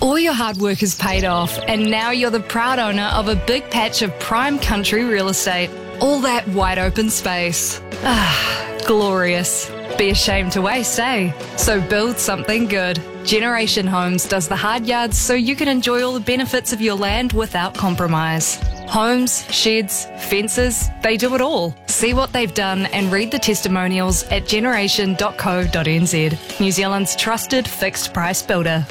All your hard work has paid off, and now you're the proud owner of a big patch of prime country real estate. All that wide open space. Ah, glorious. Be ashamed to waste, eh? So build something good. Generation Homes does the hard yards so you can enjoy all the benefits of your land without compromise. Homes, sheds, fences, they do it all. See what they've done and read the testimonials at generation.co.nz. New Zealand's trusted fixed price builder.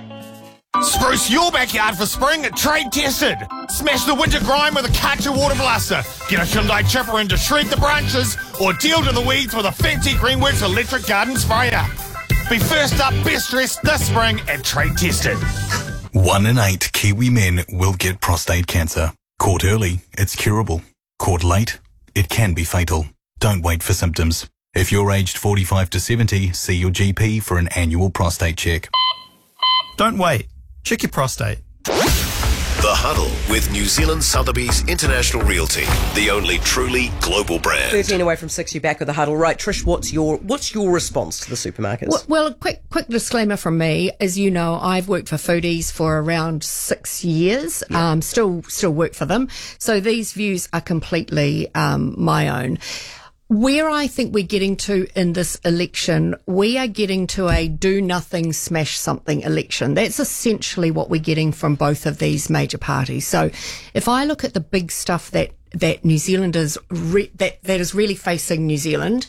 Spruce your backyard for spring at Trade Tested. Smash the winter grime with a Karcher water blaster. Get a Hyundai chipper in to shred the branches, or deal to the weeds with a fancy Greenworks electric garden sprayer. Be first up, best dressed this spring at Trade Tested. 1 in 8 Kiwi men will get prostate cancer. Caught early, it's curable. Caught late, it can be fatal. Don't wait for symptoms. If you're aged 45 to 70, see your GP for an annual prostate check. Don't wait. Check your prostate. The Huddle with New Zealand Sotheby's International Realty, the only truly global brand. 13 away from 6, you're back with The Huddle. Right, Trish, what's your response to the supermarkets? Well, a quick disclaimer from me. As you know, I've worked for Foodies for around 6 years. Yep. Still work for them. So these views are completely my own. Where I think we're getting to in this election, we are getting to a do nothing, smash something election. That's essentially what we're getting from both of these major parties. So if I look at the big stuff that New Zealanders that is really facing New Zealand,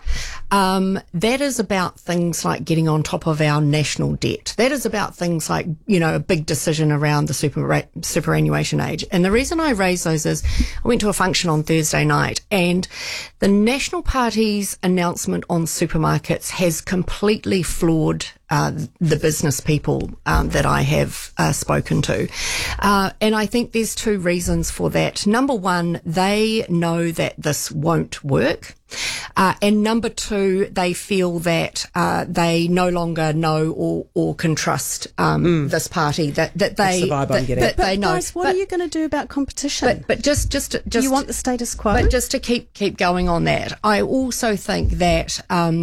that is about things like getting on top of our national debt. That is about things like, a big decision around the superannuation age. And the reason I raise those is I went to a function on Thursday night, and the National Party's announcement on supermarkets has completely floored the business people that I have spoken to. And I think there's two reasons for that. Number one, they know that this won't work. And number two, they feel that they no longer know or can trust this party that they That's the vibe I'm getting. that they know. Guys, what are you going to do about competition? But just you want the status quo? But just to keep going on that, I also think that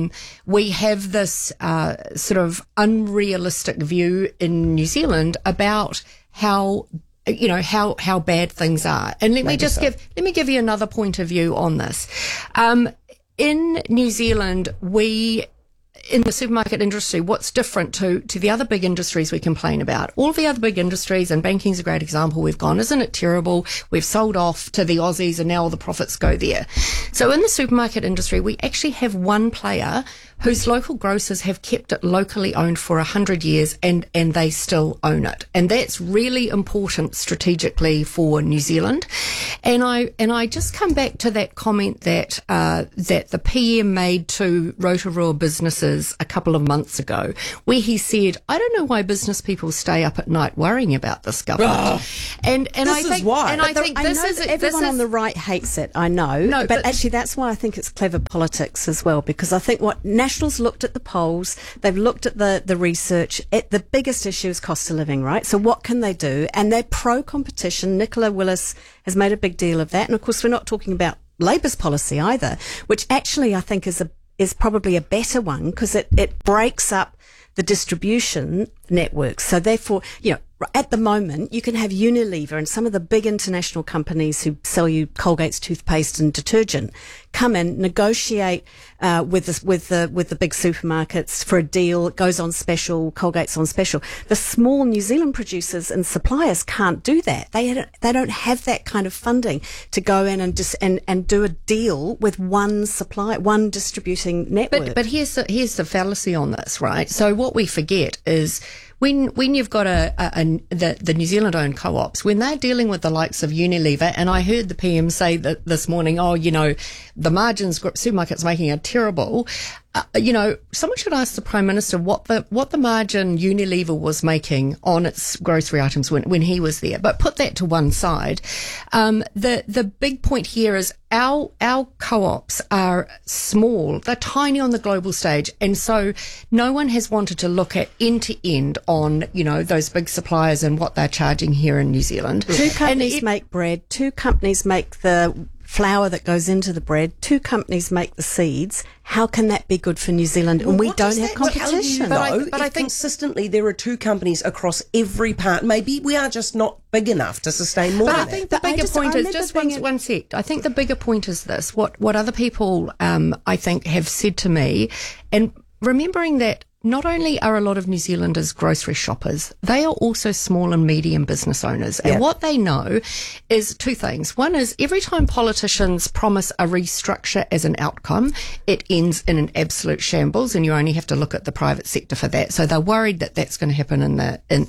we have this sort of unrealistic view in New Zealand about how bad things are. And let me give you another point of view on this. In New Zealand, in the supermarket industry, what's different to the other big industries we complain about? All of the other big industries, and banking's a great example, we've gone, isn't it terrible? We've sold off to the Aussies and now all the profits go there. So in the supermarket industry, we actually have one player whose local grocers have kept it locally owned for 100 years and they still own it. And that's really important strategically for New Zealand. And I just come back to that comment that the PM made to Rotorua businesses a couple of months ago, where he said, I don't know why business people stay up at night worrying about this government. And I think why. And I think this is everyone on the right hates it. I know. No, but actually that's why I think it's clever politics as well, because I think what Nationals looked at the polls, they've looked at the research. The biggest issue is cost of living, right? So what can they do? And they're pro-competition. Nicola Willis has made a big deal of that. And of course, we're not talking about Labour's policy either, which actually I think is probably a better one, because it breaks up the distribution networks. So therefore, at the moment, you can have Unilever and some of the big international companies who sell you Colgate's toothpaste and detergent come in, negotiate with the big supermarkets for a deal. It goes on special. Colgate's on special. The small New Zealand producers and suppliers can't do that. They don't have that kind of funding to go in and do a deal with one distributing network. But here's the fallacy on this, right? So what we forget is when you've got the New Zealand owned co-ops, when they're dealing with the likes of Unilever, and I heard the PM say that this morning, the margins supermarkets making are terrible. Someone should ask the Prime Minister what the margin Unilever was making on its grocery items when he was there. But put that to one side. The big point here is our co-ops are small. They're tiny on the global stage. And so no one has wanted to look at end to end on, those big suppliers and what they're charging here in New Zealand. Two companies make bread. Two companies make the flour that goes into the bread. 2 companies make the seeds. How can that be good for New Zealand? And we don't have competition. But I think consistently there are 2 companies across every part. Maybe we are just not big enough to sustain more. But I think the bigger point is just one sec. I think the bigger point is this: what other people I think have said to me, and remembering that not only are a lot of New Zealanders grocery shoppers, they are also small and medium business owners. And what they know is 2 things. One is every time politicians promise a restructure as an outcome, it ends in an absolute shambles, and you only have to look at the private sector for that. So they're worried that that's going to happen in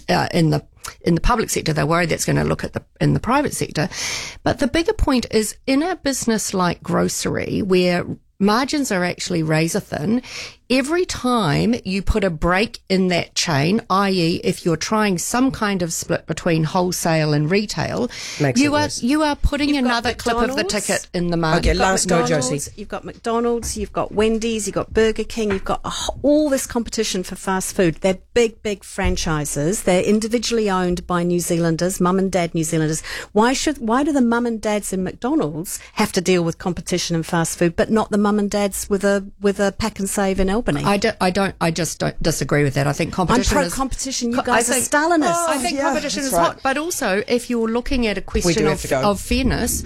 the public sector. They're worried that's going to look at in the private sector. But the bigger point is in a business like grocery, where margins are actually razor thin, every time you put a break in that chain, i.e. if you're trying some kind of split between wholesale and retail, you are putting another clip of the ticket in the market. Okay, last go, Josie. You've got McDonald's, you've got Wendy's, you've got Burger King, you've got all this competition for fast food. They're big franchises. They're individually owned by New Zealanders, mum and dad New Zealanders. Why do the mum and dads in McDonald's have to deal with competition in fast food, but not the mum and dads with a pack and save in Albany? I just don't disagree with that. I think competition I'm pro-competition. You guys are Stalinists. I think competition is hot. But also, if you're looking at a question of fairness,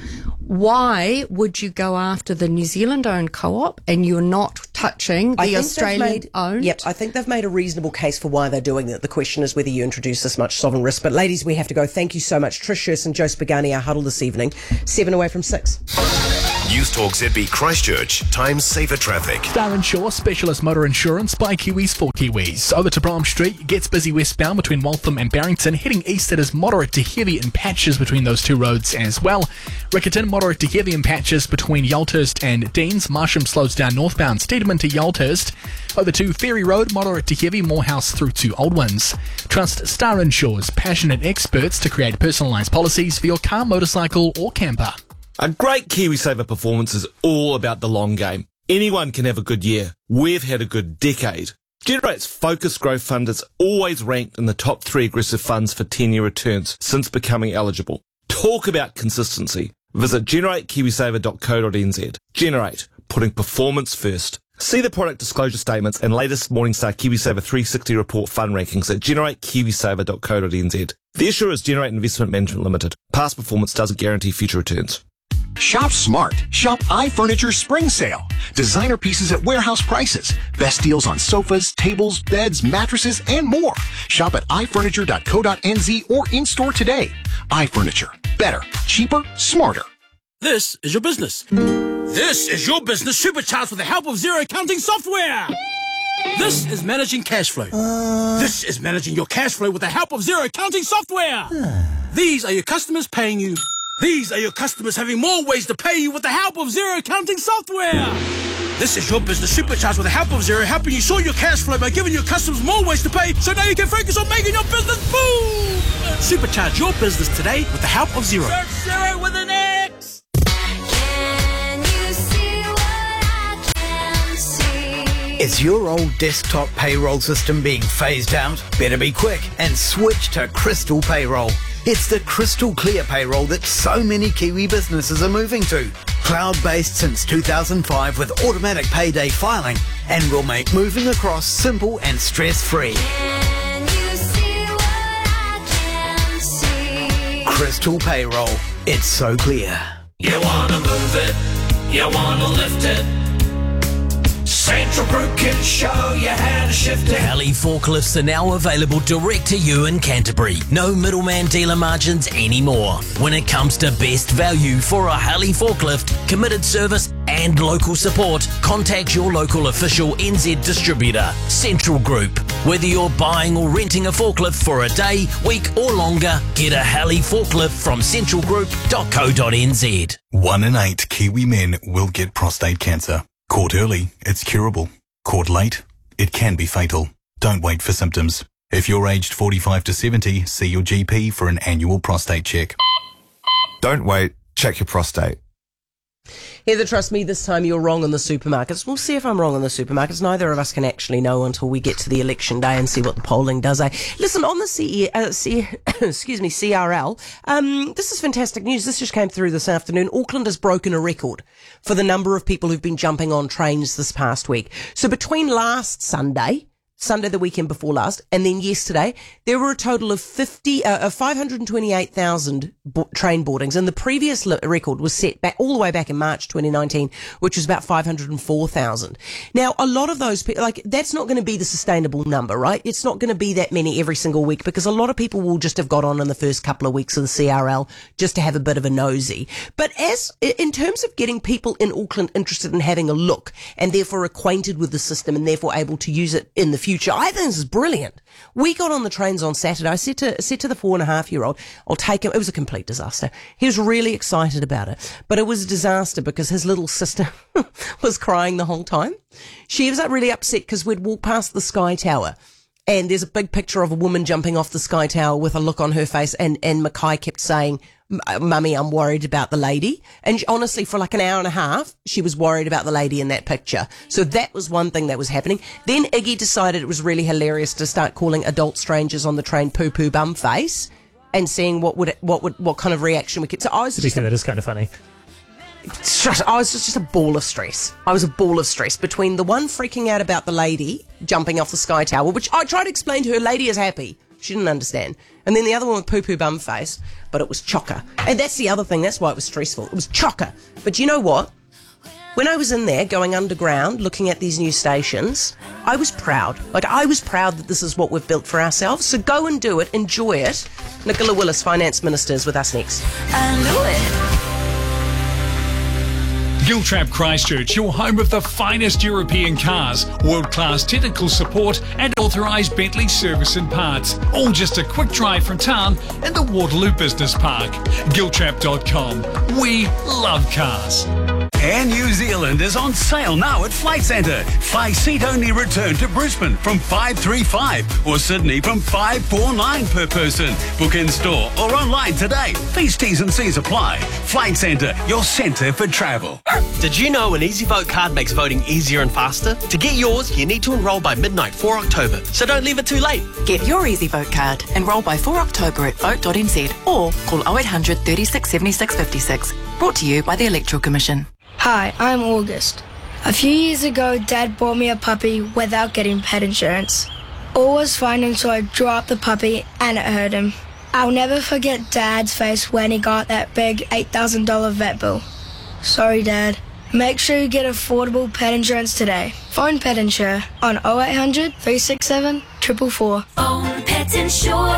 why would you go after the New Zealand-owned co-op and you're not touching the Australian-owned? Yep, I think they've made a reasonable case for why they're doing it. The question is whether you introduce this much sovereign risk. But ladies, we have to go. Thank you so much. Trish Hurst and Joe Spagani, our huddle this evening. 7 away from 6. News Talk ZB Christchurch. Time saver traffic. Darren Shaw, Specialist Motor Insurance by Kiwis for Kiwis. Over to Brom Street, gets busy westbound between Waltham and Barrington. Heading east, it is moderate to heavy in patches between those 2 roads as well. Riccarton, moderate to heavy in patches between Yalthurst and Deans. Marsham slows down northbound, Steedman to Yalthurst. Over to Ferry Road, moderate to heavy, Morehouse through to Old Winds. Trust Star Insure's passionate experts to create personalised policies for your car, motorcycle or camper. A great KiwiSaver performance is all about the long game. Anyone can have a good year. We've had a good decade. Generate's Focus Growth Fund is always ranked in the top 3 aggressive funds for 10-year returns since becoming eligible. Talk about consistency. Visit generatekiwisaver.co.nz. Generate, putting performance first. See the product disclosure statements and latest Morningstar KiwiSaver 360 report fund rankings at generatekiwisaver.co.nz. The issuer is Generate Investment Management Limited. Past performance doesn't guarantee future returns. Shop smart. Shop iFurniture Spring Sale. Designer pieces at warehouse prices. Best deals on sofas, tables, beds, mattresses, and more. Shop at ifurniture.co.nz or in-store today. iFurniture. Better, cheaper, smarter. This is your business. This is your business supercharged with the help of Xero accounting software. This is managing cash flow. This is managing your cash flow with the help of Xero accounting software. These are your customers paying you. These are your customers having more ways to pay you with the help of Xero accounting software. This is your business supercharged with the help of Xero, helping you sort your cash flow by giving your customers more ways to pay, so now you can focus on making your business boom. Supercharge your business today with the help of Xero. Search Xero with an X. Is your old desktop payroll system being phased out? Better be quick and switch to Crystal Payroll. It's the crystal clear payroll that so many Kiwi businesses are moving to. Cloud-based since 2005 with automatic payday filing, and will make moving across simple and stress-free. Crystal Payroll. It's so clear. You wanna move it, you wanna lift it. Central Group can show you how to shift it. Heli forklifts are now available direct to you in Canterbury. No middleman dealer margins anymore. When it comes to best value for a Heli forklift, committed service and local support, contact your local official NZ distributor, Central Group. Whether you're buying or renting a forklift for a day, week or longer, get a Heli forklift from centralgroup.co.nz. 1 in 8 Kiwi men will get prostate cancer. Caught early, it's curable. Caught late, it can be fatal. Don't wait for symptoms. If you're aged 45 to 70, see your GP for an annual prostate check. Don't wait, check your prostate. Heather, trust me, this time you're wrong on the supermarkets. We'll see if I'm wrong on the supermarkets. Neither of us can actually know until we get to the election day and see what the polling does. Listen, on the CRL, this is fantastic news. This just came through this afternoon. Auckland has broken a record for the number of people who've been jumping on trains this past week. So between last Sunday the weekend before last, and then yesterday, there were a total of 528,000 train boardings, and the previous record was set back all the way back in March 2019, which was about 504,000. Now, a lot of those people, that's not going to be the sustainable number, right? It's not going to be that many every single week, because a lot of people will just have got on in the first couple of weeks of the CRL just to have a bit of a nosy. But in terms of getting people in Auckland interested in having a look, and therefore acquainted with the system, and therefore able to use it in the future, I think this is brilliant. We got on the trains on Saturday. I said to the 4.5-year-old, I'll take him. It was a complete disaster. He was really excited about it, but it was a disaster because his little sister was crying the whole time. She was really upset because we'd walked past the Sky Tower, and there's a big picture of a woman jumping off the Sky Tower with a look on her face, and Mackay kept saying, Mummy, I'm worried about the lady. And honestly, for like an hour and a half, she was worried about the lady in that picture. So that was one thing that was happening. Then Iggy decided it was really hilarious to start calling adult strangers on the train poo-poo bum face and seeing what kind of reaction we could. So I was that is kind of funny. I was just a ball of stress. I was a ball of stress between the one freaking out about the lady jumping off the Sky Tower, which I tried to explain to her, lady is happy. She didn't understand. And then the other one with poo-poo bum face, but it was chocker. And that's the other thing. That's why it was stressful. It was chocker. But you know what? When I was in there going underground, looking at these new stations, I was proud. I was proud that this is what we've built for ourselves. So go and do it. Enjoy it. Nicola Willis, Finance Minister, is with us next. I know it. Giltrap Christchurch, your home of the finest European cars, world-class technical support and authorised Bentley service and parts. All just a quick drive from town in the Waterloo Business Park. Giltrap.com. We love cars. Air New Zealand is on sale now at Flight Centre. Fly seat-only return to Brisbane from $535 or Sydney from $549 per person. Book in store or online today. These T's and C's apply. Flight Centre, your centre for travel. Did you know an EasyVote card makes voting easier and faster? To get yours, you need to enrol by midnight 4 October, so don't leave it too late. Get your EasyVote card. Enrol by 4 October at vote.nz or call 0800 36 76 56. Brought to you by the Electoral Commission. Hi, I'm August. A few years ago, Dad bought me a puppy without getting pet insurance. All was fine until I drew up the puppy and it hurt him. I'll never forget Dad's face when he got that big $8,000 vet bill. Sorry, Dad. Make sure you get affordable pet insurance today. Phone Pet Insure on 0800 367 444. Phone Pet Insure.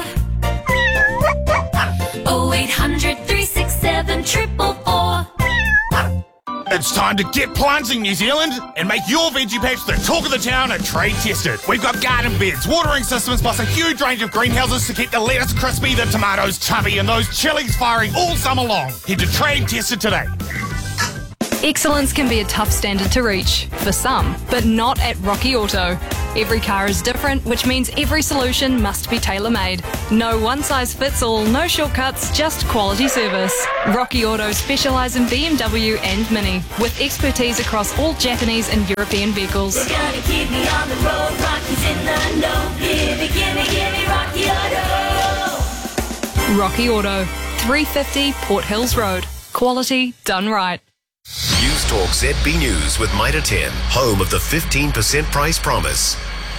0800 367 444. It's time to get plunging, New Zealand, and make your veggie patch the talk of the town and trade tested. We've got garden beds, watering systems, plus a huge range of greenhouses to keep the lettuce crispy, the tomatoes chubby, and those chilies firing all summer long. Head to Trade Tested today. Excellence can be a tough standard to reach, for some, but not at Rocky Auto. Every car is different, which means every solution must be tailor-made. No one-size-fits-all, no shortcuts, just quality service. Rocky Auto specialise in BMW and Mini, with expertise across all Japanese and European vehicles. You're gonna keep me on the road, Rocky's in the know. Give me Rocky Auto. Rocky Auto, 350 Port Hills Road. Quality done right. News Talk ZB News with Mitre 10, home of the 15% price promise.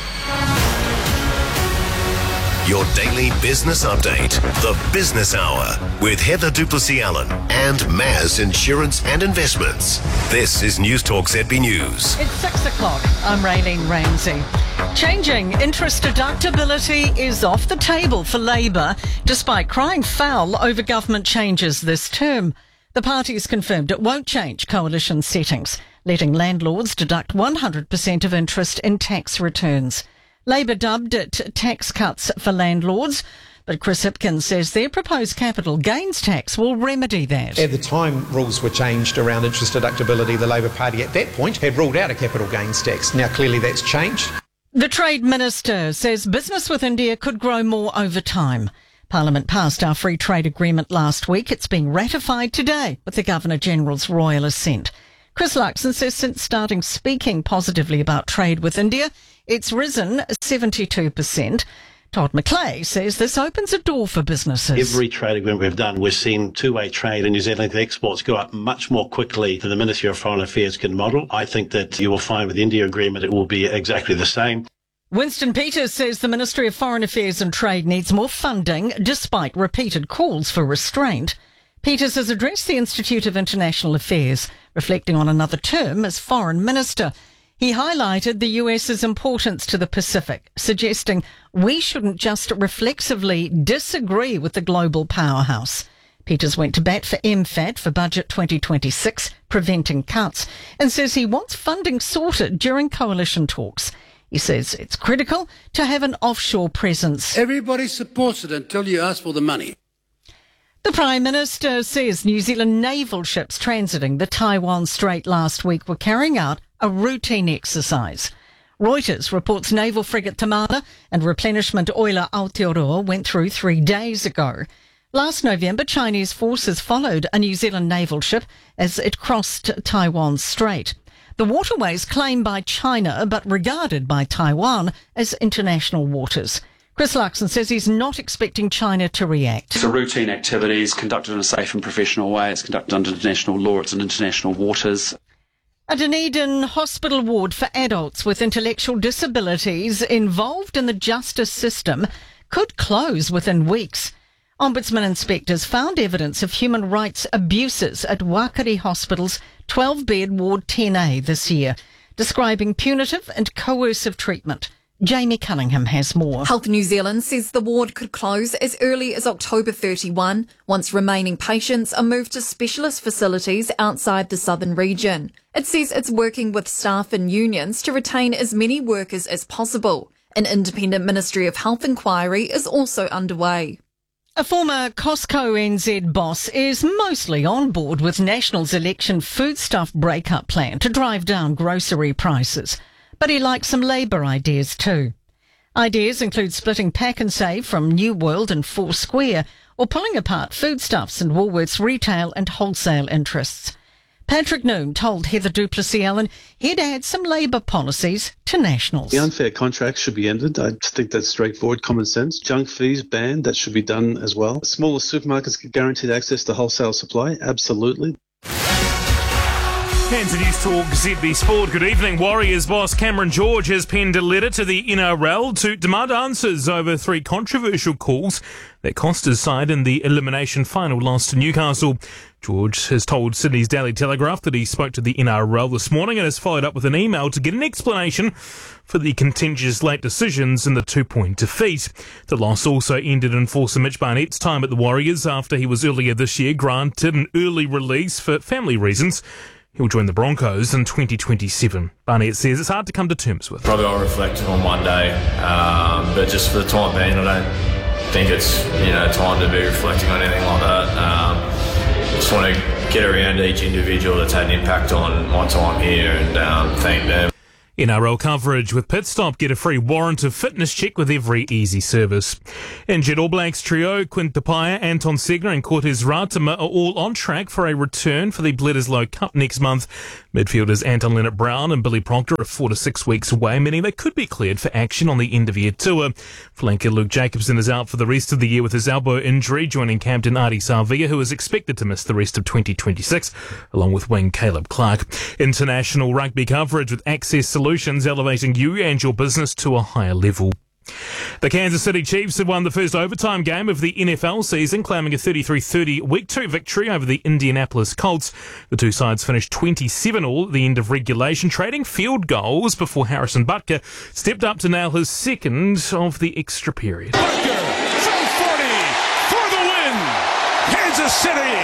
Your daily business update, the Business Hour, with Heather Duplessis-Allen and Maz Insurance and Investments. This is News Talk ZB News. It's 6 o'clock. I'm Raylene Ramsey. Changing interest deductibility is off the table for Labour, despite crying foul over government changes this term. The party's confirmed it won't change coalition settings, letting landlords deduct 100% of interest in tax returns. Labour dubbed it tax cuts for landlords, but Chris Hipkins says their proposed capital gains tax will remedy that. At the time rules were changed around interest deductibility, the Labour Party at that point had ruled out a capital gains tax. Now clearly that's changed. The Trade Minister says business with India could grow more over time. Parliament passed our free trade agreement last week. It's being ratified today with the Governor-General's royal assent. Chris Luxon says since starting speaking positively about trade with India, it's risen 72%. Todd McClay says this opens a door for businesses. Every trade agreement we've done, we've seen two-way trade in New Zealand. The exports go up much more quickly than the Ministry of Foreign Affairs can model. I think that you will find with the India agreement it will be exactly the same. Winston Peters says the Ministry of Foreign Affairs and Trade needs more funding despite repeated calls for restraint. Peters has addressed the Institute of International Affairs, reflecting on another term as Foreign Minister. He highlighted the US's importance to the Pacific, suggesting we shouldn't just reflexively disagree with the global powerhouse. Peters went to bat for MFAT for Budget 2026, preventing cuts, and says he wants funding sorted during coalition talks. He says it's critical to have an offshore presence. Everybody supports it until you ask for the money. The Prime Minister says New Zealand naval ships transiting the Taiwan Strait last week were carrying out a routine exercise. Reuters reports naval frigate Tamana and replenishment oiler Aotearoa went through 3 days ago. Last November, Chinese forces followed a New Zealand naval ship as it crossed Taiwan Strait. The waterway is claimed by China but regarded by Taiwan as international waters. Chris Luxon says he's not expecting China to react. It's a routine activity. It's conducted in a safe and professional way. It's conducted under international law. It's in international waters. A Dunedin hospital ward for adults with intellectual disabilities involved in the justice system could close within weeks. Ombudsman inspectors found evidence of human rights abuses at Wakari Hospital's 12-bed Ward 10A this year, describing punitive and coercive treatment. Jamie Cunningham has more. Health New Zealand says the ward could close as early as October 31 once remaining patients are moved to specialist facilities outside the southern region. It says it's working with staff and unions to retain as many workers as possible. An independent Ministry of Health inquiry is also underway. A former Costco NZ boss is mostly on board with National's election foodstuff breakup plan to drive down grocery prices. But he likes some Labour ideas too. Ideas include splitting Pack and Save from New World and Four Square, or pulling apart Foodstuffs and Woolworths retail and wholesale interests. Patrick Noon told Heather Duplessis-Allen he'd add some Labour policies to Nationals. The unfair contracts should be ended. I think that's straightforward common sense. Junk fees banned, that should be done as well. Smaller supermarkets get guaranteed access to wholesale supply, absolutely. And to News Talk ZB Sport, good evening. Warriors boss Cameron George has penned a letter to the NRL to demand answers over 3 controversial calls that cost his side in the elimination final loss to Newcastle. George has told Sydney's Daily Telegraph that he spoke to the NRL this morning and has followed up with an email to get an explanation for the contentious late decisions in the 2-point defeat. The loss also ended enforcer Mitch Barnett's time at the Warriors after he was earlier this year granted an early release for family reasons. He'll join the Broncos in 2027. Barnett says it's hard to come to terms with. Probably I'll reflect on one day, but just for the time being, I don't think it's time to be reflecting on anything like that. Just want to get around each individual that's had an impact on my time here and thank them. NRL coverage with Pitstop. Get a free warrant of fitness check with every easy service. Injured All Blacks trio Quint Tupaea, Anton Segner and Cortez Ratama are all on track for a return for the Bledisloe Cup next month. Midfielders Anton Leonard-Brown and Billy Proctor are 4 to 6 weeks away, meaning they could be cleared for action on the end-of-year tour. Flanker Luke Jacobson is out for the rest of the year with his elbow injury, joining captain Ardie Savea, who is expected to miss the rest of 2026, along with wing Caleb Clark. International rugby coverage with Access Solutions, elevating you and your business to a higher level. The Kansas City Chiefs have won the first overtime game of the NFL season, claiming a 33-30 Week 2 victory over the Indianapolis Colts. The two sides finished 27-all at the end of regulation, trading field goals before Harrison Butker stepped up to nail his second of the extra period. Butker from 40 for the win! Kansas City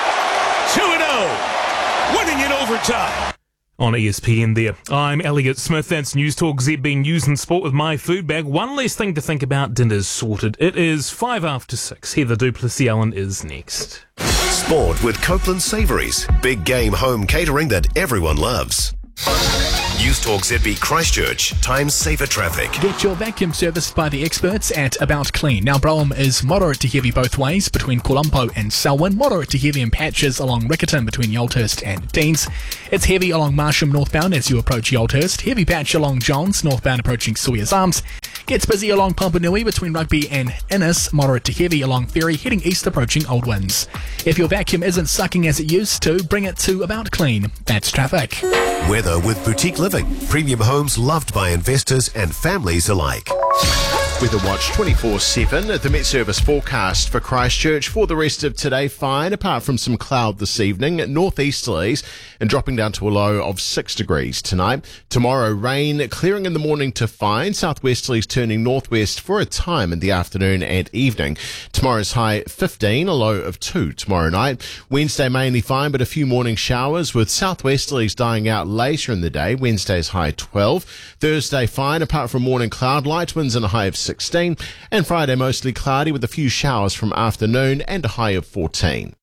2-0, winning in overtime. On ESPN there. I'm Elliot Smith. That's News Talk ZB News and Sport with my food bag. One less thing to think about. Dinner's sorted. It is 5 after 6. Heather Duplessis-Allen is next. Sport with Copeland Savouries. Big game home catering that everyone loves. News Talk ZB Christchurch, time saver traffic. Get your vacuum serviced by the experts at About Clean. Now, Brougham is moderate to heavy both ways between Kolompo and Selwyn, moderate to heavy in patches along Riccarton between Yolthurst and Deans. It's heavy along Marsham northbound as you approach Yolthurst, heavy patch along Johns northbound approaching Sawyers Arms. Gets busy along Pumpanui between Rugby and Innes, moderate to heavy along Ferry heading east approaching Old Winds. If your vacuum isn't sucking as it used to, bring it to About Clean. That's traffic. Weather with Boutique Living. Premium homes loved by investors and families alike. Weather Watch 24/7. The Met Service forecast for Christchurch for the rest of today, fine, apart from some cloud this evening, northeasterlies, and dropping down to a low of 6 degrees tonight. Tomorrow, rain, clearing in the morning to fine, southwesterlies turning northwest for a time in the afternoon and evening. Tomorrow's high 15, a low of 2 tomorrow night. Wednesday mainly fine, but a few morning showers with southwesterlies dying out later in the day. Wednesday's high 12. Thursday fine, apart from morning cloud, light winds and a high of 16, and Friday mostly cloudy with a few showers from afternoon and a high of 14.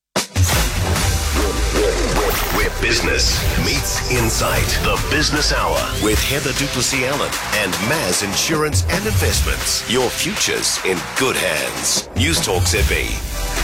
Where business meets insight. The Business Hour with Heather Duplessis-Allen and Maz Insurance and Investments. Your future's in good hands. News Talk ZB.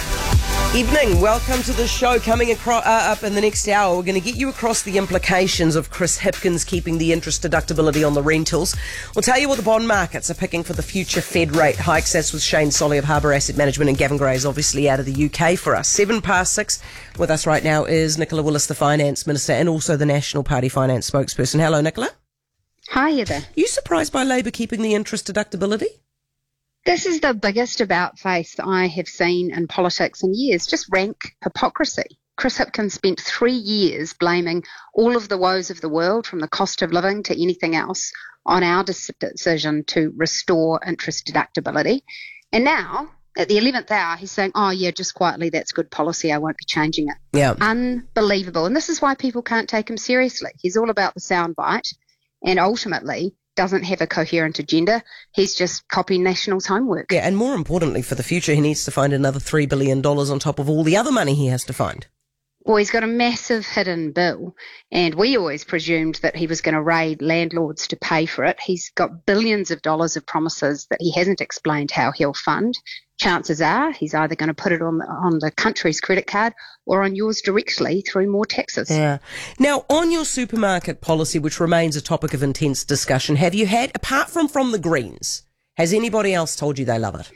Evening, welcome to the show. Coming up in the next hour, we're going to get you across the implications of Chris Hipkins keeping the interest deductibility on the rentals. We'll tell you what the bond markets are picking for the future Fed rate hikes. That's with Shane Solly of Harbour Asset Management, and Gavin Gray is obviously out of the UK for us. 6:07. With us right now is Nicola Willis, the Finance Minister, and also the National Party Finance spokesperson. Hello, Nicola. Hi, Heather. You surprised by Labor keeping the interest deductibility? This is the biggest about-face that I have seen in politics in years, just rank hypocrisy. Chris Hipkins spent 3 years blaming all of the woes of the world, from the cost of living to anything else, on our decision to restore interest deductibility. And now, at the 11th hour, he's saying, oh yeah, just quietly, that's good policy, I won't be changing it. Yeah. Unbelievable. And this is why people can't take him seriously. He's all about the soundbite, and ultimately doesn't have a coherent agenda. He's just copying National's homework. Yeah, and more importantly for the future, he needs to find another $3 billion on top of all the other money he has to find. Well, he's got a massive hidden bill, and we always presumed that he was going to raid landlords to pay for it. He's got billions of dollars of promises that he hasn't explained how he'll fund. Chances are he's either going to put it on the country's credit card or on yours directly through more taxes. Yeah. Now, on your supermarket policy, which remains a topic of intense discussion, have you had, apart from the Greens, has anybody else told you they love it?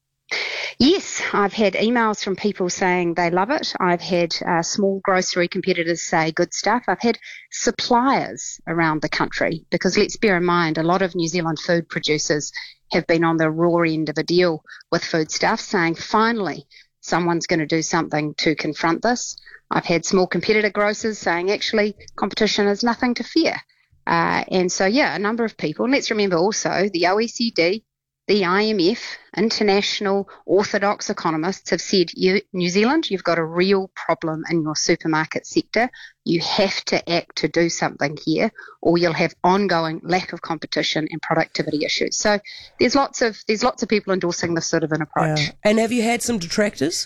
Yes, I've had emails from people saying they love it. I've had small grocery competitors say good stuff. I've had suppliers around the country, because let's bear in mind, a lot of New Zealand food producers have been on the raw end of a deal with foodstuffs, saying finally someone's going to do something to confront this. I've had small competitor grocers saying actually competition is nothing to fear. And so, yeah, a number of people. And let's remember also the OECD, the IMF, international orthodox economists have said, New Zealand, you've got a real problem in your supermarket sector. You have to act to do something here, or you'll have ongoing lack of competition and productivity issues. So there's lots of people endorsing this sort of an approach. Yeah. And have you had some detractors?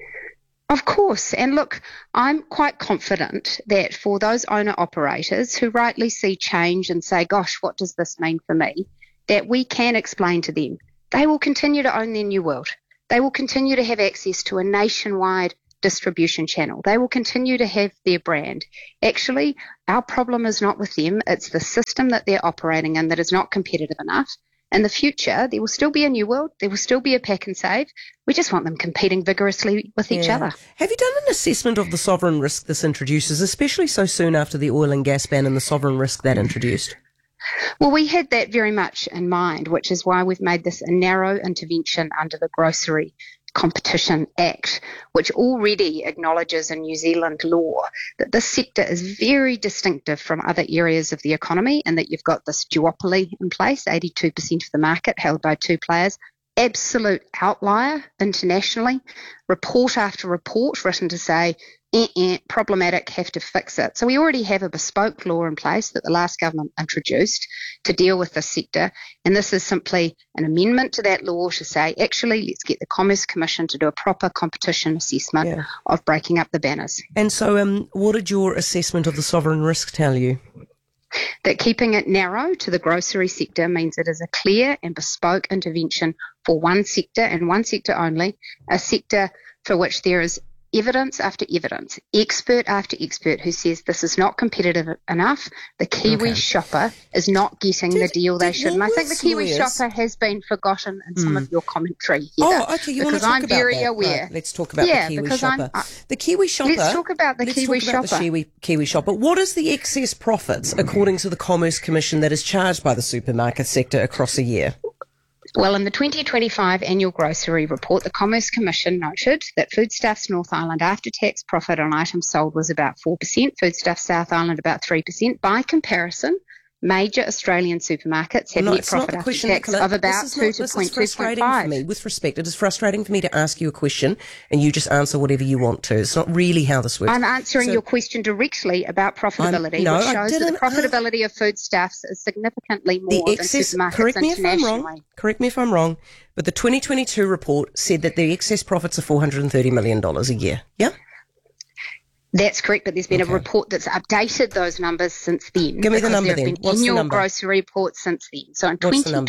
Of course. And look, I'm quite confident that for those owner-operators who rightly see change and say, gosh, what does this mean for me, that we can explain to them they will continue to own their new world. They will continue to have access to a nationwide distribution channel. They will continue to have their brand. Actually, our problem is not with them. It's the system that they're operating in that is not competitive enough. In the future, there will still be a new world. There will still be a pack and save. We just want them competing vigorously with each other. Have you done an assessment of the sovereign risk this introduces, especially so soon after the oil and gas ban and the sovereign risk that introduced? Well, we had that very much in mind, which is why we've made this a narrow intervention under the Grocery Competition Act, which already acknowledges in New Zealand law that this sector is very distinctive from other areas of the economy, and that you've got this duopoly in place, 82% of the market held by two players. Absolute outlier internationally. Report after report written to say, problematic, have to fix it. So we already have a bespoke law in place that the last government introduced to deal with this sector. And this is simply an amendment to that law to say, actually, let's get the Commerce Commission to do a proper competition assessment of breaking up the banners. And so what did your assessment of the sovereign risk tell you? That keeping it narrow to the grocery sector means it is a clear and bespoke intervention for one sector and one sector only, a sector for which there is evidence after evidence, expert after expert who says this is not competitive enough. The Kiwi shopper is not getting the deal they should. And I think the Kiwi shopper has been forgotten in some of your commentary here. Oh, okay. You want to talk about that? Aware. Right, let's talk about the Kiwi shopper. The Kiwi shopper. Let's talk about the Kiwi shopper. Kiwi shopper. What is the excess profits, according to the Commerce Commission, that is charged by the supermarket sector across a year? Well, in the 2025 annual grocery report, the Commerce Commission noted that Foodstuffs North Island after-tax profit on items sold was about 4%, Foodstuffs South Island about 3%. By comparison, major Australian supermarkets have net profit after tax of about 2 to 2.5. With respect, it is frustrating for me to ask you a question and you just answer whatever you want to. It's not really how this works. I'm answering your question directly about profitability, which shows that the profitability of foodstuffs is significantly more than supermarkets internationally. Correct me if I'm wrong, but the 2022 report said that the excess profits are $430 million a year. Yeah? That's correct, but there's been a report that's updated those numbers since then. Give me the number then. What's the number? Grocery reports since then. So in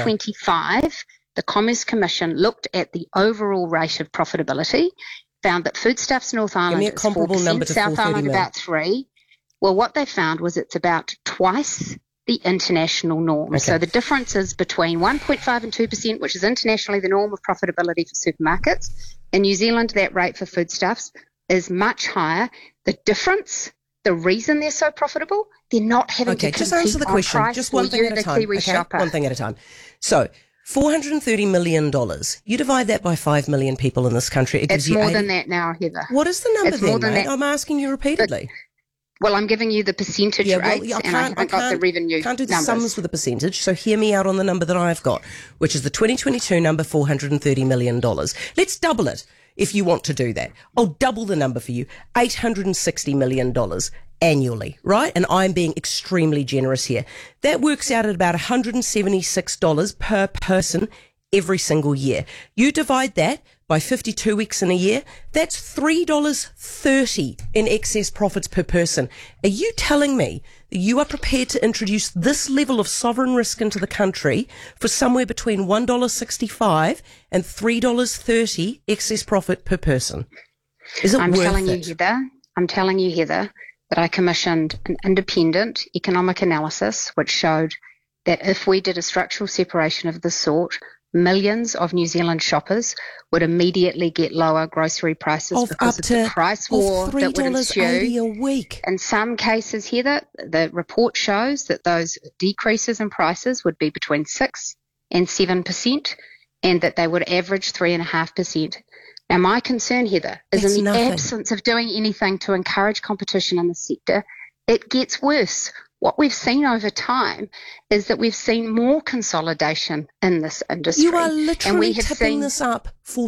2025, the Commerce Commission looked at the overall rate of profitability, found that Foodstuffs North Island is 4%, South Island about 3%. Well, what they found was it's about twice the international norm. Okay. So the difference is between 1.5 and 2%, which is internationally the norm of profitability for supermarkets. In New Zealand, that rate for foodstuffs is much higher. The difference, the reason they're so profitable, they're not having to compete just answer the question. Just one thing at a time. One thing at a time. So, $430 million. You divide that by 5 million people in this country. It gives you more than that now, Heather. What is the number then, mate? I'm asking you repeatedly. Well, I'm giving you the percentage rates, and I haven't got the revenue can't do the numbers. sums with a percentage, so hear me out on the number that I've got, which is the 2022 number, $430 million. Let's double it. If you want to do that, I'll double the number for you, $860 million annually, right? And I'm being extremely generous here. That works out at about $176 per person every single year. You divide that by 52 weeks in a year, that's $3.30 in excess profits per person. Are you telling me that you are prepared to introduce this level of sovereign risk into the country for somewhere between $1.65 and $3.30 excess profit per person? Is it worth it? I'm telling you, Heather, that I commissioned an independent economic analysis which showed that if we did a structural separation of this sort, millions of New Zealand shoppers would immediately get lower grocery prices because of the price war that would ensue. $3.80 a week. In some cases, Heather, the report shows that those decreases in prices would be between 6 and 7%, and that they would average 3.5%. Now, my concern, Heather, is in the absence of doing anything to encourage competition in the sector, it gets worse. What we've seen over time is that we've seen more consolidation in this industry. You are literally tipping this up for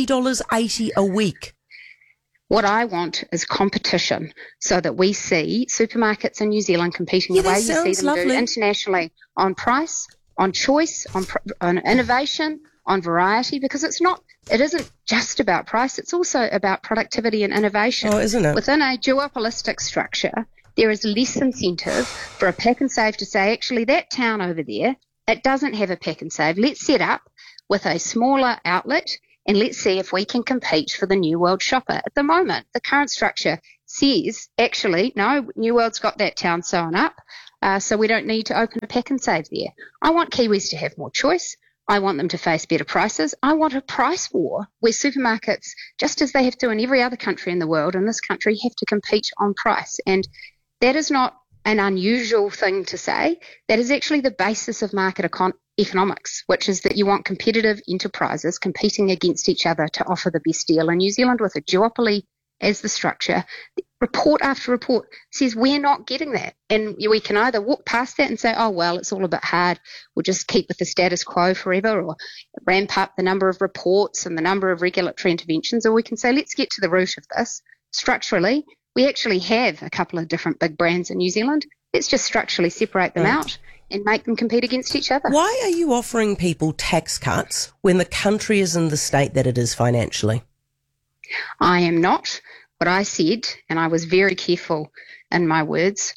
$3.80 a week. What I want is competition so that we see supermarkets in New Zealand competing the way you see them do internationally on price, on choice, on innovation, on variety, because it isn't just about price, it's also about productivity and innovation. Oh, isn't it? Within a duopolistic structure, there is less incentive for a pack and save to say, actually, that town over there, it doesn't have a pack and save. Let's set up with a smaller outlet and let's see if we can compete for the New World shopper. At the moment, the current structure says, actually, no, New World's got that town sewn up, so we don't need to open a pack and save there. I want Kiwis to have more choice. I want them to face better prices. I want a price war where supermarkets, just as they have to in every other country in the world, in this country, have to compete on price. And that is not an unusual thing to say. That is actually the basis of market economics, which is that you want competitive enterprises competing against each other to offer the best deal. In New Zealand, with a duopoly as the structure, report after report says we're not getting that. And we can either walk past that and say, oh, well, it's all a bit hard. We'll just keep with the status quo forever, or ramp up the number of reports and the number of regulatory interventions. Or we can say, let's get to the root of this. Structurally, we actually have a couple of different big brands in New Zealand. Let's just structurally separate them out and make them compete against each other. Why are you offering people tax cuts when the country is in the state that it is financially? I am not. What I said, and I was very careful in my words,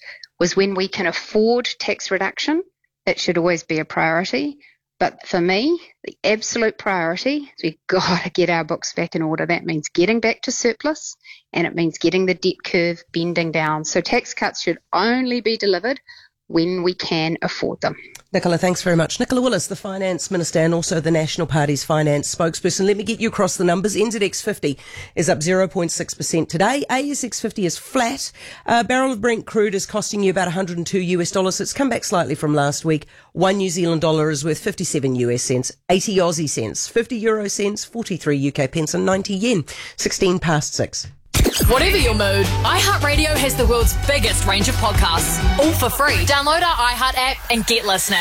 was when we can afford tax reduction, it should always be a priority. But for me, the absolute priority is we've got to get our books back in order. That means getting back to surplus, and it means getting the debt curve bending down. So tax cuts should only be delivered when we can afford them. Nicola, thanks very much. Nicola Willis, the Finance Minister and also the National Party's Finance spokesperson. Let me get you across the numbers. NZX 50 is up 0.6% today. ASX 50 is flat. A barrel of Brent crude is costing you about $102. It's come back slightly from last week. $1 New Zealand dollar is worth 57 US cents, 80 Aussie cents, 50 euro cents, 43 UK pence and 90 yen. 16 past 6. Whatever your mood, iHeartRadio has the world's biggest range of podcasts, all for free. Download our iHeart app and get listening.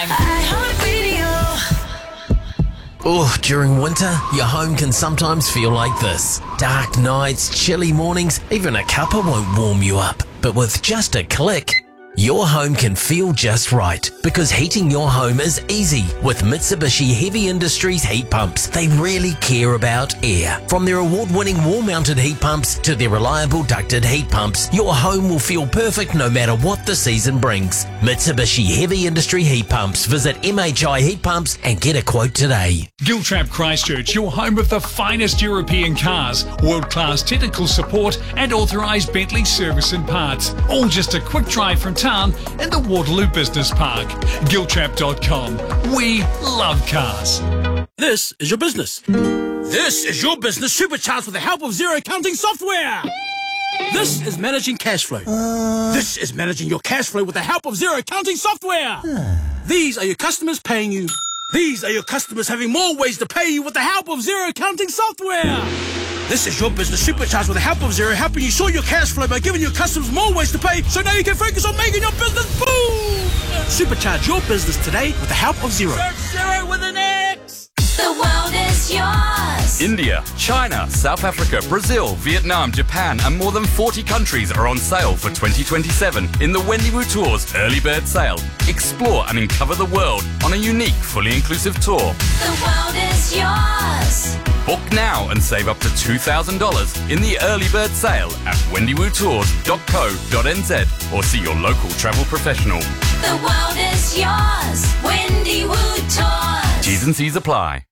Oh, during winter, your home can sometimes feel like this. Dark nights, chilly mornings, even a cuppa won't warm you up. But with just a click, your home can feel just right, because heating your home is easy with Mitsubishi Heavy Industries heat pumps. They really care about air. From their award-winning wall-mounted heat pumps to their reliable ducted heat pumps, your home will feel perfect no matter what the season brings. Mitsubishi Heavy Industry heat pumps. Visit MHI Heat Pumps and get a quote today. Giltrap Christchurch, your home of the finest European cars, world-class technical support and authorised Bentley service and parts. All just a quick drive from town in the Waterloo Business Park. Giltrap.com. We love cars. This is your business. This is your business supercharged with the help of Xero accounting software. This is managing cash flow. This is managing your cash flow with the help of Xero accounting software. These are your customers paying you. These are your customers having more ways to pay you with the help of Xero accounting software. This is your business supercharged with the help of Xero, helping you sort your cash flow by giving your customers more ways to pay, so now you can focus on making your business boom! Supercharge your business today with the help of Xero. Search Xero with an X. The world is yours. India, China, South Africa, Brazil, Vietnam, Japan, and more than 40 countries are on sale for 2027 in the Wendywu Tours Early Bird Sale. Explore and uncover the world on a unique, fully inclusive tour. The world is yours. Book now and save up to $2,000 in the Early Bird Sale at wendywoodtours.co.nz or see your local travel professional. The world is yours. Wendywood Tours. T's and C's apply.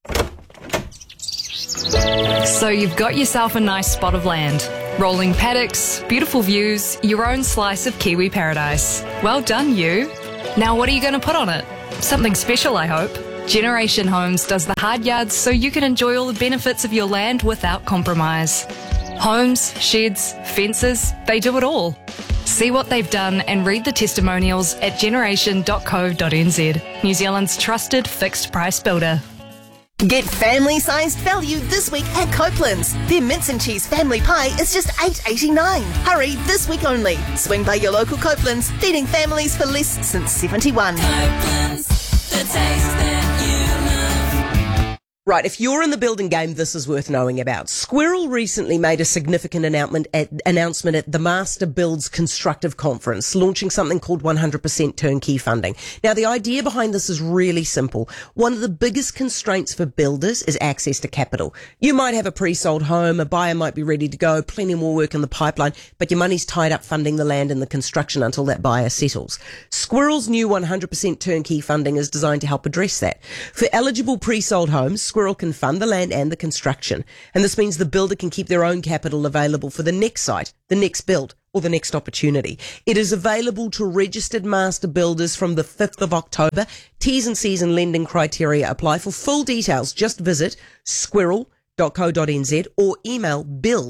So you've got yourself a nice spot of land. Rolling paddocks, beautiful views, your own slice of Kiwi paradise. Well done, you. Now what are you going to put on it? Something special, I hope. Generation Homes does the hard yards so you can enjoy all the benefits of your land without compromise. Homes, sheds, fences, they do it all. See what they've done and read the testimonials at generation.co.nz, New Zealand's trusted fixed price builder. Get family-sized value this week at Copeland's. Their mince and cheese family pie is just $8.89. Hurry, this week only. Swing by your local Copeland's, feeding families for less since 71. Copeland's, the taste that you love. Right, if you're in the building game, this is worth knowing about. Squirrel recently made a significant announcement at the Master Builds Constructive Conference, launching something called 100% turnkey funding. Now, the idea behind this is really simple. One of the biggest constraints for builders is access to capital. You might have a pre-sold home, a buyer might be ready to go, plenty more work in the pipeline, but your money's tied up funding the land and the construction until that buyer settles. Squirrel's new 100% turnkey funding is designed to help address that. For eligible pre-sold homes, Squirrel can fund the land and the construction. And this means the builder can keep their own capital available for the next site, the next build, or the next opportunity. It is available to registered master builders from the 5th of October. T's and C's and lending criteria apply. For full details, just visit squirrel.co.nz or email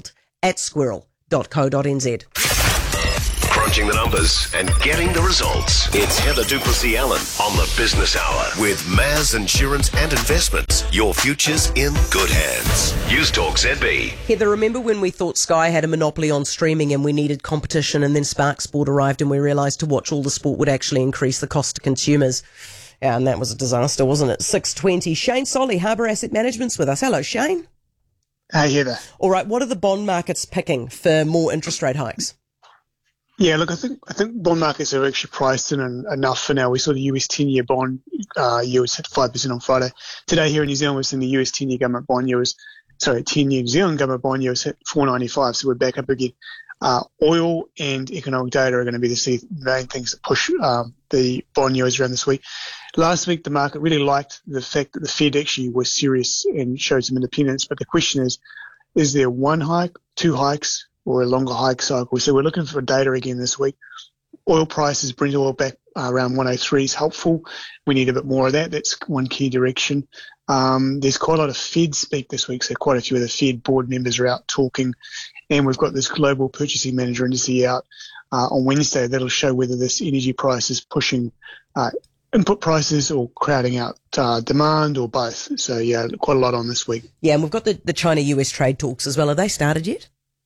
build@squirrel.co.nz. Crunching the numbers and getting the results. It's Heather Duplessis-Allen on the Business Hour with Maz Insurance and Investments. Your future's in good hands. News Talk ZB. Heather, remember when we thought Sky had a monopoly on streaming and we needed competition, and then Spark Sport arrived and we realised to watch all the sport would actually increase the cost to consumers? Yeah, and that was a disaster, wasn't it? 6:20. Shane Solly, Harbour Asset Management's with us. Hello, Shane. Hey, Heather. All right, what are the bond markets picking for more interest rate hikes? Yeah, look, I think bond markets are actually priced in enough for now. We saw the US 10-year bond yields hit 5% on Friday. Today here in New Zealand, we're seeing the US 10-year government bond yield 10-year New Zealand government bond yield hit 4.95, so we're back up again. Oil and economic data are going to be the main things that push the bond yields around this week. Last week, the market really liked the fact that the Fed actually was serious and showed some independence. But the question is there one hike, two hikes, or a longer hike cycle? So we're looking for data again this week. Oil prices, Brent oil back around 103 is helpful. We need a bit more of that. That's one key direction. There's quite a lot of Fed speak this week, so quite a few of the Fed board members are out talking. And we've got this global purchasing manager indice out on Wednesday that'll show whether this energy price is pushing input prices or crowding out demand or both. So, yeah, quite a lot on this week. Yeah, and we've got the China-US trade talks as well. Have they started yet?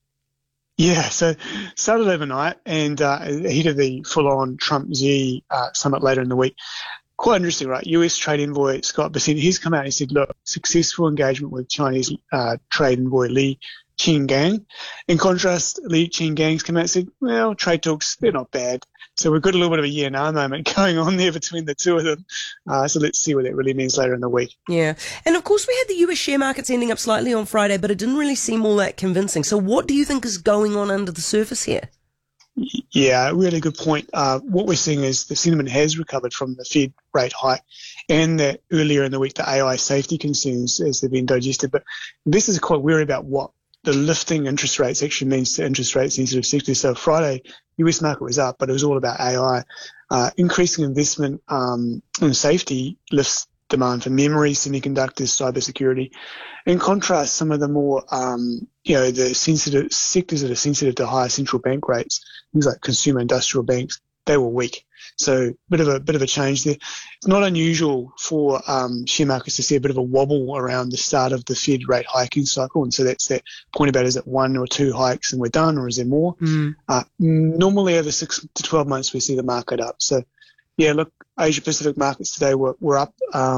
Yeah, so started overnight and ahead of the full-on Trump-Xi summit later in the week. Quite interesting, right? US trade envoy Scott Bessent, he's come out and he said, look, successful engagement with Chinese trade envoy Li Qiangang. In contrast, Li Qiangang's come out and said, well, trade talks, they're not bad. So we've got a little bit of a yeah-nah moment going on there between the two of them. So let's see what that really means later in the week. Yeah. And of course we had the US share markets ending up slightly on Friday, but it didn't really seem all that convincing. So what do you think is going on under the surface here? Yeah, really good point. What we're seeing is the sentiment has recovered from the Fed rate hike and that earlier in the week the AI safety concerns as they've been digested. But this is quite worried about what the lifting interest rates actually means to interest rate sensitive sectors. So Friday, US market was up, but it was all about AI. Increasing investment in safety lifts demand for memory, semiconductors, cybersecurity. In contrast, some of the more, the sensitive sectors that are sensitive to higher central bank rates, things like consumer industrial banks, they were weak. So bit of a change there. It's not unusual for share markets to see a bit of a wobble around the start of the Fed rate hiking cycle, and so that's that point about is it one or two hikes and we're done, or is there more? Normally over 6 to 12 months we see the market up. So yeah, look, Asia Pacific markets today were up.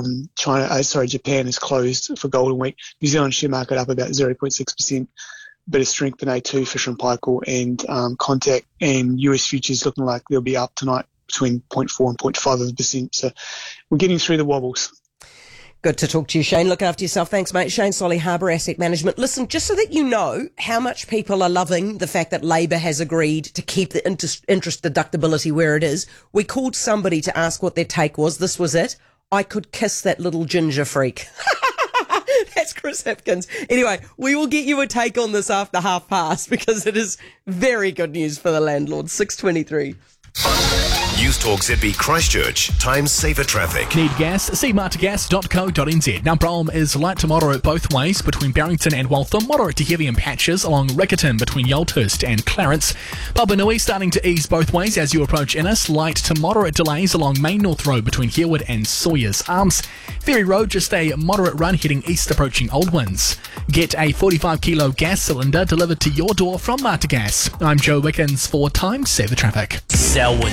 Japan is closed for Golden Week. New Zealand share market up about 0.6%. Bit of strength in A2, Fisher & Paykel and Contact, and US futures looking like they'll be up tonight between 0.4 and 0.5%. So we're getting through the wobbles. Good to talk to you, Shane. Look after yourself. Thanks, mate. Shane Solly, Harbour Asset Management. Listen, just so that you know how much people are loving the fact that Labor has agreed to keep the interest deductibility where it is, we called somebody to ask what their take was. This was it. I could kiss that little ginger freak. That's Chris Hipkins. Anyway, we will get you a take on this after 5:30 because it is very good news for the landlords. 6:23. News Talk ZB Christchurch. Time saver traffic. Need gas? See martagas.co.nz. Now, Brougham is light to moderate both ways between Barrington and Waltham. Moderate to heavy in patches along Riccarton between Yalthurst and Clarence. Papanui starting to ease both ways as you approach Innis. Light to moderate delays along Main North Road between Herwood and Sawyers Arms. Ferry Road, just a moderate run heading east approaching Oldwinds. Get a 45-kilo gas cylinder delivered to your door from Martagas. I'm Joe Wickens for Time Saver Traffic. Selwyn